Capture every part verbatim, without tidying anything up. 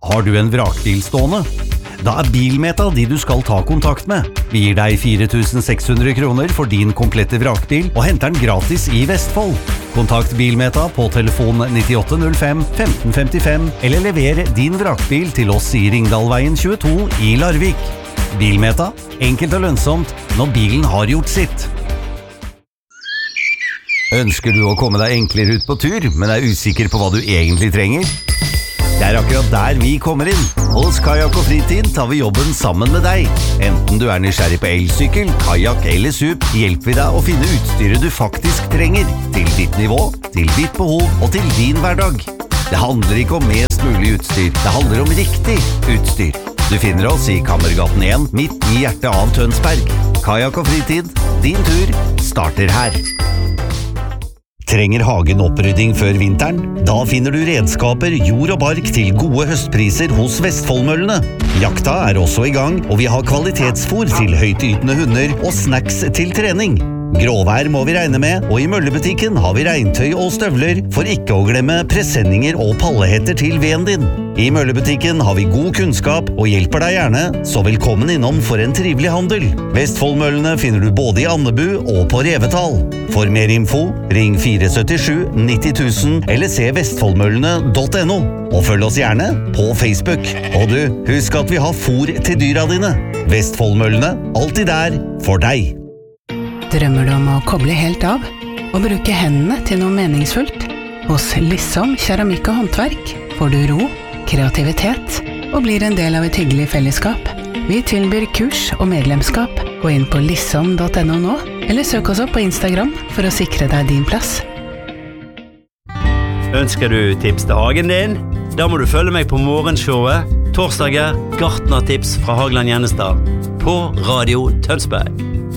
Har du en vrakbil stående? Da er Bilmeta de du skal ta kontakt med. Vi gir deg fire tusen seks hundre kroner for din komplette vrakbil og henter den gratis i Vestfold. Kontakt Bilmeta på telefon nittiåtte null fem femten femtifem eller lever din vrakbil til oss i Ringdalveien tjueto i Larvik. Bilmeta, enkelt og lønnsomt når bilen har gjort sitt. Ønsker du å komme deg enklere ut på tur, men er usikker på hva du egentlig trenger? Det er akkurat der vi kommer inn. Hos Kajak og Fritid tar vi jobben sammen med deg. Enten du er nysgjerrig på elsykkel, kajak eller sup, hjelper vi deg å finne utstyret du faktisk trenger. Til ditt nivå, til ditt behov og til din hverdag. Det handler ikke om mest mulig utstyr, det handler om riktig utstyr. Du finner oss i Kammergaten én, midt i hjertet av Tønsberg. Kajak og Fritid, din tur starter her. Trenger hagen opprydding før vinteren? Da finner du redskaper, jord og bark til gode høstpriser hos Vestfoldmøllene. Jakta er også i gang, og vi har kvalitetsfôr til høytytende hunder og snacks til trening. Gråvær må vi regne med, og i møllebutikken har vi regntøy og støvler, for ikke å glemme presenninger og pallehetter til veden din. I møllebutikken har vi god kunnskap og hjelper deg gjerne, så velkommen innom for en trivelig handel. Vestfoldmøllene finner du både i Andebu og på Revetal. For mer info, ring fire sytti sju nitti tusen eller se vestfoldmøllene punktum no. Og følg oss gjerne på Facebook. Og du, husk at vi har fôr til dyra dine. Vestfoldmøllene, alltid der for deg. Drømmer du om å koble helt av og bruke hendene til noe meningsfullt? Hos Lissom Keramikk og Håndverk får du ro, kreativitet og blir en del av et hyggelig fellesskap. Vi tilbyr kurs og medlemskap. Gå inn på lissom punktum no nå, eller søk oss opp på Instagram for å sikre deg din plass. Ønsker du tips til hagen din? Da må du følge meg på morgenshowet. Torsdager, gartnertips fra Hagland Gjennestad på Radio Tønsberg.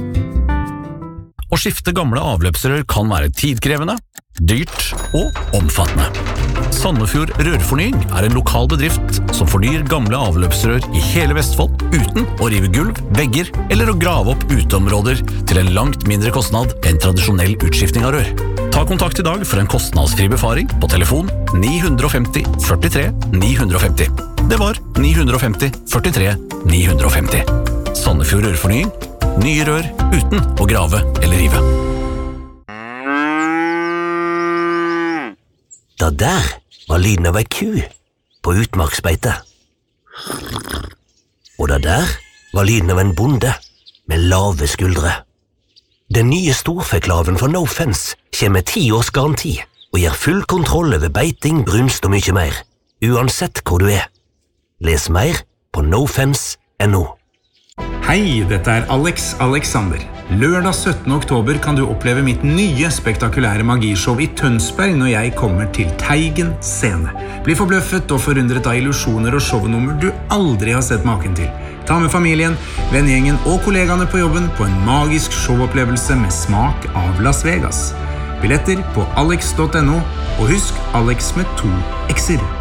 Å skifte gamle avløpsrør kan være tidkrevende, dyrt og omfattende. Sandefjord Rørfornying er en lokal bedrift som fornyer gamle avløpsrør i hele Vestfold uten å rive gulv, vegger eller å grave opp uteområder til en langt mindre kostnad enn tradisjonell utskifting av rør. Ta kontakt i dag for en kostnadsfri befaring på telefon ni fem null førtitre ni fem null. Det var ni fem null førtitre ni fem null. Sandefjord Rørfornying. Nye rør uten å grave eller rive. Da der var lyden av ei ku på utmarksbeite. Og da der var lyden av en bonde med lave skuldre. Den nye storfeklaven fra No Fence kommer med ti års garanti og gir full kontroll over beiting, brunst og mye mer, uansett hvor du er. Les mer på no fence punktum no. Hei, dette er Alex Alexander. Lørdag syttende oktober kan du oppleve mitt nye spektakulære magishow i Tønsberg når jeg kommer til Teigen scene. Bli forbløffet og forundret av illusjoner og shownummer du aldri har sett maken til. Ta med familien, vennegjengen og kollegaene på jobben på en magisk showopplevelse med smak av Las Vegas. Billetter på alex punktum no, og husk Alex med to x-er.